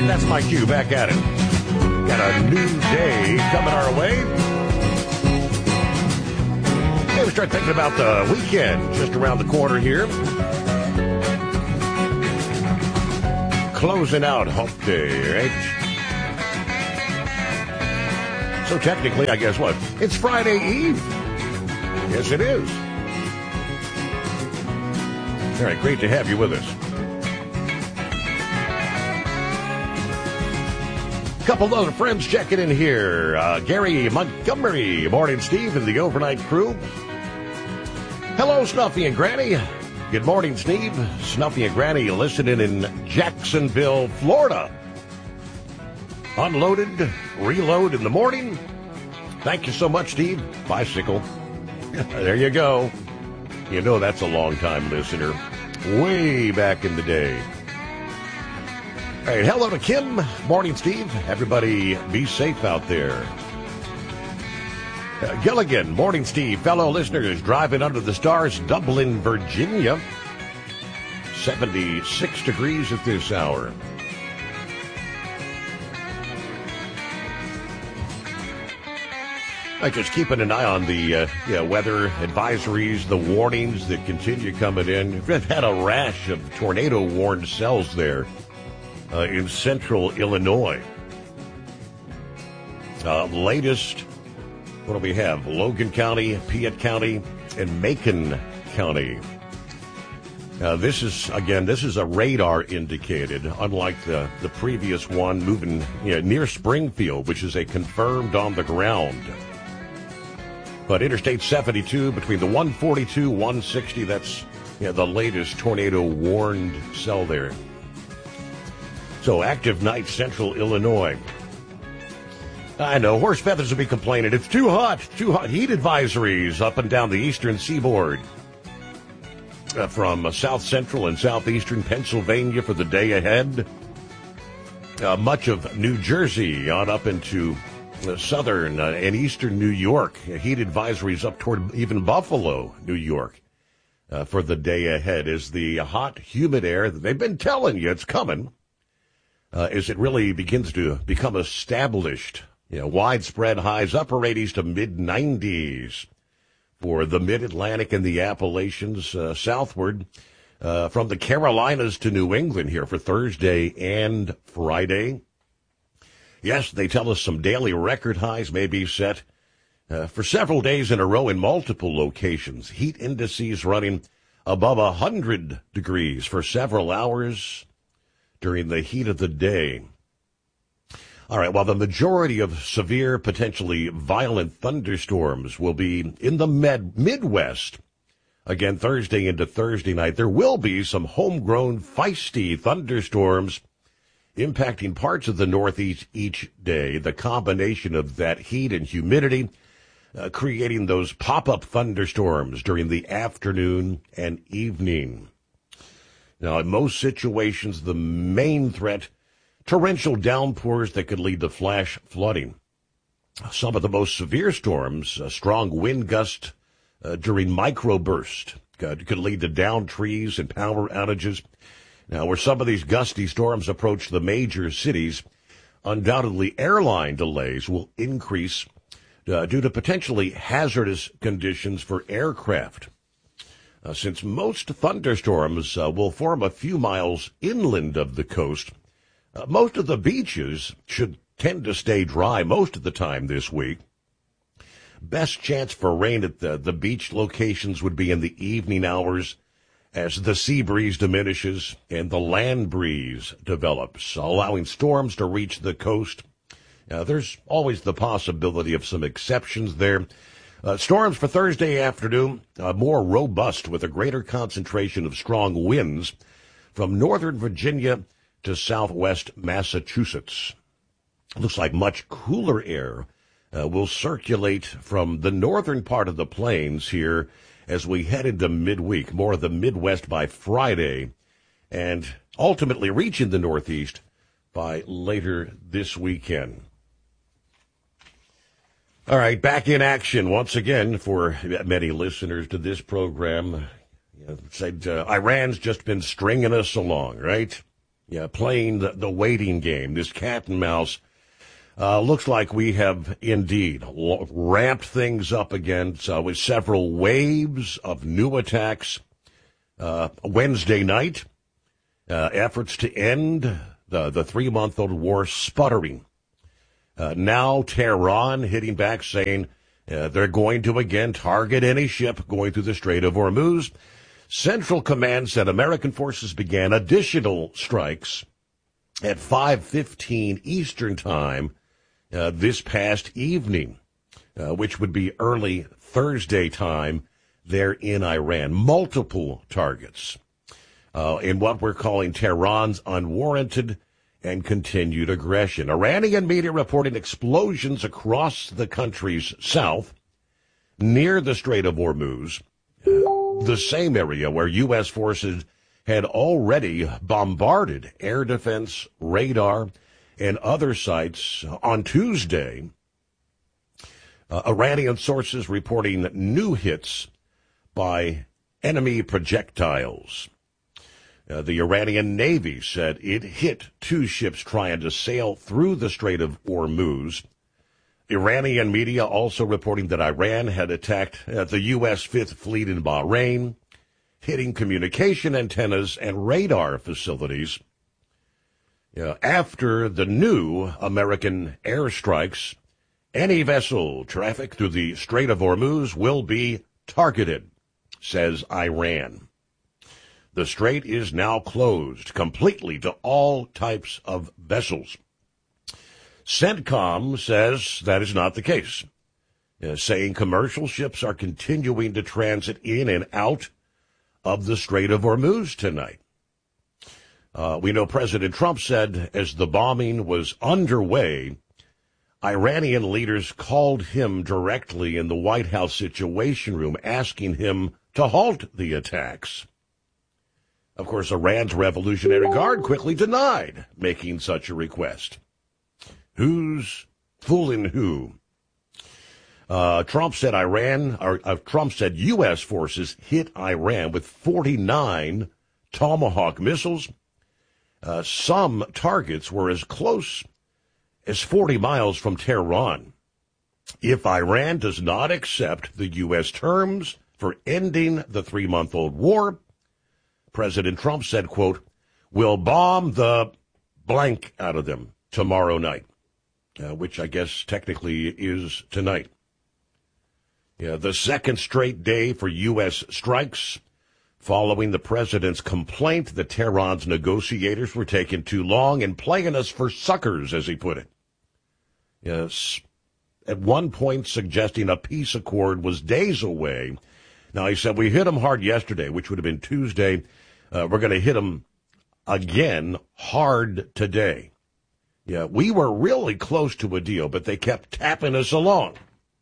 right, that's my cue. Back at it. Got a new day coming our way. Hey, we start thinking about the weekend just around the corner here. Closing out Hump Day, right? So technically, I guess what? It's Friday Eve. Yes, it is. All right, great to have you with us. A couple of other friends checking in here. Gary Montgomery, morning, Steve, and the overnight crew. Hello, Snuffy and Granny. Good morning, Steve. Snuffy and Granny listening in Jacksonville, Florida. Unloaded, reload in the morning. Thank you so much, Steve. Bicycle. There you go. You know that's a long-time listener. Way back in the day. All right, hello to Kim. Morning, Steve. Everybody be safe out there. Gilligan, morning, Steve. Fellow listeners, driving under the stars, Dublin, Virginia. 76 degrees at this hour. Just keeping an eye on the weather advisories, the warnings that continue coming in. We've had a rash of tornado-warned cells there. In central Illinois. Latest, what do we have? Logan County, Piatt County, and Macon County. This is a radar indicated, unlike the previous one moving near Springfield, which is a confirmed on the ground. But Interstate 72 between the 142, 160, that's the latest tornado warned cell there. So, active night, central Illinois. I know, horse feathers will be complaining. It's too hot, Heat advisories up and down the eastern seaboard. From south central and southeastern Pennsylvania for the day ahead. Much of New Jersey on up into southern and eastern New York. Heat advisories up toward even Buffalo, New York. For the day ahead as the hot, humid air that they've been telling you it's coming. As it really begins to become established, widespread highs, upper 80s to mid-90s for the Mid-Atlantic and the Appalachians southward from the Carolinas to New England here for Thursday and Friday. Yes, they tell us some daily record highs may be set for several days in a row in multiple locations. Heat indices running above 100 degrees for several hours during the heat of the day. All right, while the majority of severe, potentially violent thunderstorms will be in the Midwest, again, Thursday into Thursday night, there will be some homegrown, feisty thunderstorms impacting parts of the Northeast each day. The combination of that heat and humidity creating those pop-up thunderstorms during the afternoon and evening. Now, in most situations, the main threat, torrential downpours that could lead to flash flooding. Some of the most severe storms, strong wind gust during microburst, could lead to downed trees and power outages. Now, where some of these gusty storms approach the major cities, undoubtedly airline delays will increase due to potentially hazardous conditions for aircraft. Since most thunderstorms will form a few miles inland of the coast, most of the beaches should tend to stay dry most of the time this week. Best chance for rain at the beach locations would be in the evening hours as the sea breeze diminishes and the land breeze develops, allowing storms to reach the coast. There's always the possibility of some exceptions there. Storms for Thursday afternoon, more robust with a greater concentration of strong winds from northern Virginia to southwest Massachusetts. Looks like much cooler air will circulate from the northern part of the plains here as we head into midweek, more of the Midwest by Friday, and ultimately reaching the Northeast by later this weekend. All right, back in action once again for many listeners to this program. Said Iran's just been stringing us along, right? playing the waiting game, this cat and mouse. Looks like we have indeed ramped things up again with several waves of new attacks. Wednesday night, efforts to end the 3-month-old war sputtering. Now Tehran hitting back, saying they're going to again target any ship going through the Strait of Hormuz. Central Command said American forces began additional strikes at 5:15 Eastern Time this past evening, which would be early Thursday time there in Iran. Multiple targets in what we're calling Tehran's unwarranted and continued aggression. Iranian media reporting explosions across the country's south near the Strait of Hormuz, the same area where U.S. forces had already bombarded air defense, radar, and other sites on Tuesday. Iranian sources reporting new hits by enemy projectiles. The Iranian Navy said it hit 2 ships trying to sail through the Strait of Hormuz. Iranian media also reporting that Iran had attacked the U.S. Fifth Fleet in Bahrain, hitting communication antennas and radar facilities. After the new American airstrikes, any vessel traffic through the Strait of Hormuz will be targeted, says Iran. The strait is now closed completely to all types of vessels. CENTCOM says that is not the case, saying commercial ships are continuing to transit in and out of the Strait of Hormuz tonight. We know President Trump said as the bombing was underway, Iranian leaders called him directly in the White House Situation Room, asking him to halt the attacks. Of course, Iran's Revolutionary Guard quickly denied making such a request. Who's fooling who? Trump said U.S. forces hit Iran with 49 Tomahawk missiles. Some targets were as close as 40 miles from Tehran. If Iran does not accept the U.S. terms for ending the 3-month-old war, President Trump said, quote, "we'll bomb the blank out of them tomorrow night," which I guess technically is tonight. The second straight day for U.S. strikes following the president's complaint that Tehran's negotiators were taking too long and playing us for suckers, as he put it. Yes, at one point suggesting a peace accord was days away. Now, he said, we hit them hard yesterday, which would have been Tuesday. We're going to hit them again hard today. We were really close to a deal, but they kept tapping us along.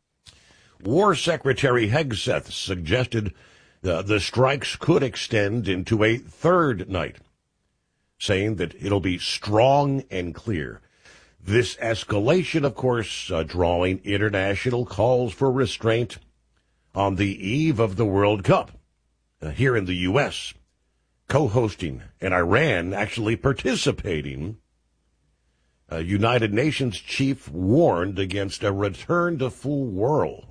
War Secretary Hegseth suggested the strikes could extend into a third night, saying that it'll be strong and clear. This escalation, of course, drawing international calls for restraint on the eve of the World Cup here in the U.S., co-hosting, and Iran actually participating. United Nations chief warned against a return to full war.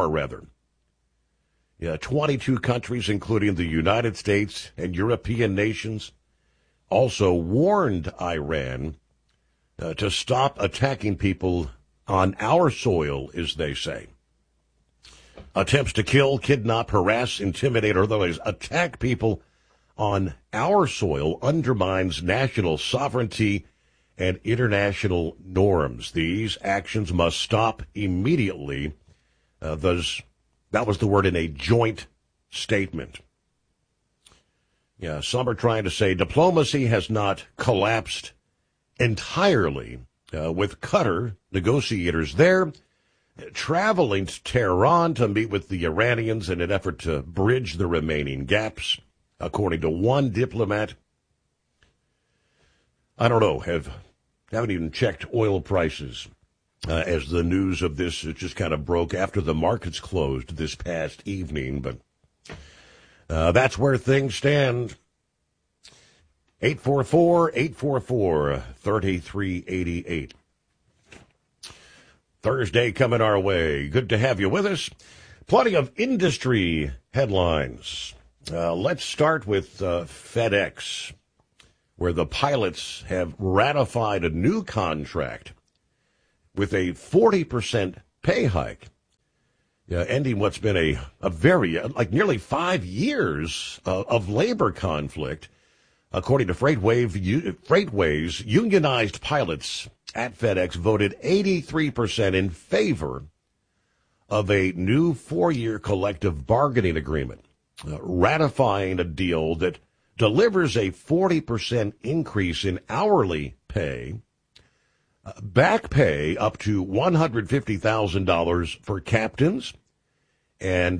22 countries, including the United States and European nations, also warned Iran to stop attacking people on our soil, as they say. Attempts to kill, kidnap, harass, intimidate, or otherwise attack people on our soil undermines national sovereignty and international norms. These actions must stop immediately. That was the word in a joint statement. Some are trying to say diplomacy has not collapsed entirely, with Qatar negotiators there traveling to Tehran to meet with the Iranians in an effort to bridge the remaining gaps. According to one diplomat, I don't know, haven't even checked oil prices as the news of this just kind of broke after the markets closed this past evening. But that's where things stand. 844-844-3388. Thursday coming our way. Good to have you with us. Plenty of industry headlines. Let's start with FedEx, where the pilots have ratified a new contract with a 40% pay hike, ending what's been a very, nearly 5 years of labor conflict. According to FreightWays, unionized pilots at FedEx voted 83% in favor of a new 4-year collective bargaining agreement, ratifying a deal that delivers a 40% increase in hourly pay, back pay up to $150,000 for captains, and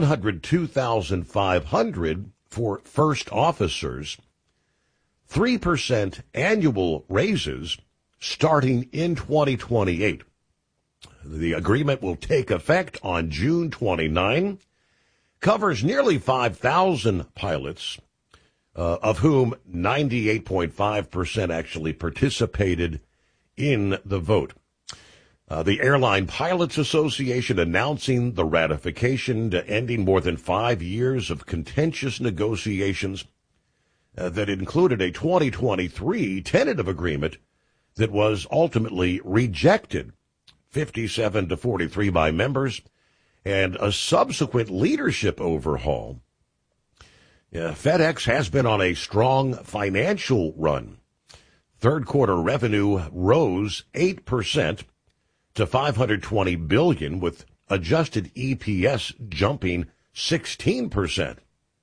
$102,500 for first officers, 3% annual raises starting in 2028. The agreement will take effect on June 29, covers nearly 5,000 pilots, of whom 98.5% actually participated in the vote. The Airline Pilots Association announcing the ratification to ending more than 5 years of contentious negotiations that included a 2023 tentative agreement that was ultimately rejected, 57-43 by members, and a subsequent leadership overhaul. FedEx has been on a strong financial run. Third quarter revenue rose 8% to $520 billion, with adjusted EPS jumping 16%.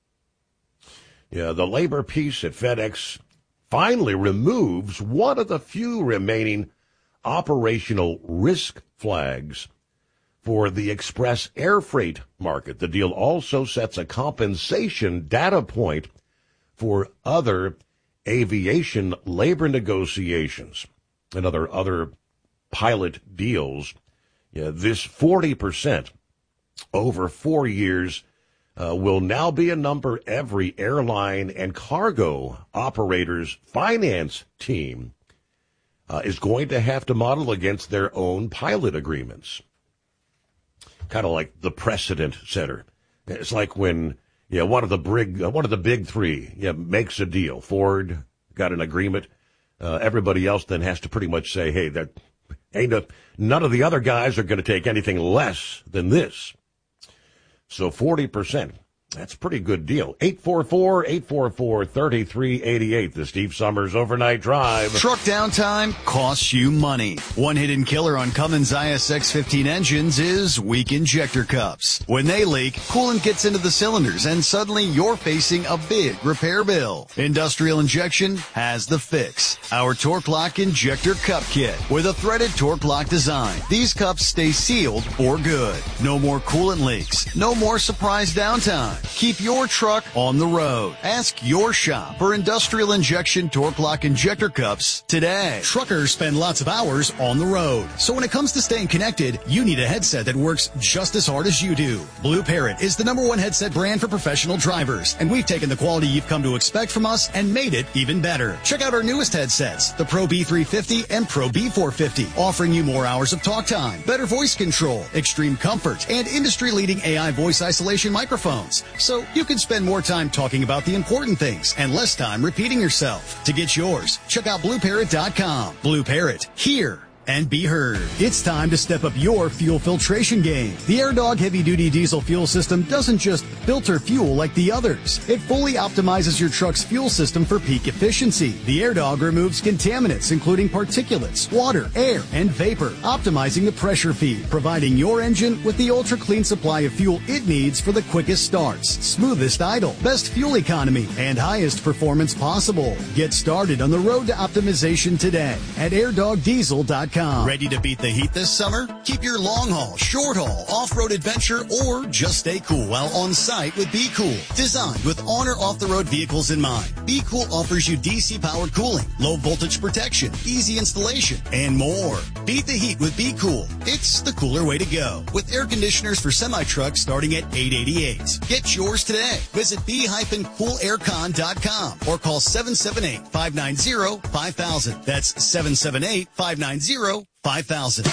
The labor piece at FedEx finally removes one of the few remaining operational risk flags for the express air freight market. The deal also sets a compensation data point for other aviation labor negotiations and other pilot deals. This 40% over 4 years will now be a number every airline and cargo operator's finance team is going to have to model against their own pilot agreements. Kind of like the precedent setter. It's like when one of the big three makes a deal. Ford got an agreement. Everybody else then has to pretty much say, hey, none of the other guys are going to take anything less than this. So 40%, that's a pretty good deal. 844-844-3388, the Steve Summers Overnight Drive. Truck downtime costs you money. One hidden killer on Cummins ISX-15 engines is weak injector cups. When they leak, coolant gets into the cylinders and suddenly you're facing a big repair bill. Industrial Injection has the fix. Our Torque Lock Injector Cup Kit with a threaded Torque Lock design. These cups stay sealed for good. No more coolant leaks. No more surprise downtime. Keep your truck on the road. Ask your shop for Industrial Injection Torque Lock Injector Cups today. Truckers spend lots of hours on the road. So when it comes to staying connected, you need a headset that works just as hard as you do. Blue Parrot is the #1 headset brand for professional drivers, and we've taken the quality you've come to expect from us and made it even better. Check out our newest headsets, the Pro B350 and Pro B450, offering you more hours of talk time, better voice control, extreme comfort, and industry-leading AI voice isolation microphones. So you can spend more time talking about the important things and less time repeating yourself. To get yours, check out BlueParrot.com. Blue Parrot, hear and be heard. It's time to step up your fuel filtration game. The AirDog heavy-duty diesel fuel system doesn't just filter fuel like the others. It fully optimizes your truck's fuel system for peak efficiency. The AirDog removes contaminants, including particulates, water, air, and vapor, optimizing the pressure feed, providing your engine with the ultra-clean supply of fuel it needs for the quickest starts, smoothest idle, best fuel economy, and highest performance possible. Get started on the road to optimization today at airdogdiesel.com. BeCool.com. Ready to beat the heat this summer? Keep your long haul, short haul, off-road adventure, or just stay cool while on site with BeCool. Designed with on or off-the-road vehicles in mind, BeCool offers you DC-powered cooling, low voltage protection, easy installation, and more. Beat the heat with BeCool. It's the cooler way to go. With air conditioners for semi-trucks starting at $888. Get yours today. Visit b-coolaircon.com or call 778-590-5000. That's 778-590-5000.